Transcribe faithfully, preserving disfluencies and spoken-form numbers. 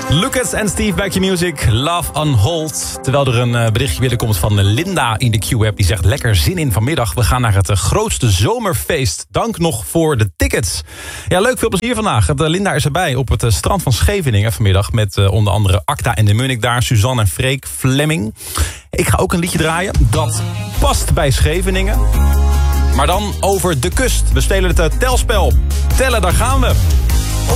Lucas en Steve, Back to Music, Love on Hold. Terwijl er een uh, berichtje binnenkomt van Linda in de Q-app. Die zegt, lekker zin in vanmiddag. We gaan naar het uh, grootste zomerfeest. Dank nog voor de tickets. Ja, leuk, veel plezier vandaag. De Linda is erbij op het uh, strand van Scheveningen vanmiddag. Met uh, onder andere Acta en de Munnik daar. Suzanne en Freek Flemming. Ik ga ook een liedje draaien. Dat past bij Scheveningen. Maar dan over de kust. We spelen het uh, telspel. Tellen, daar gaan we.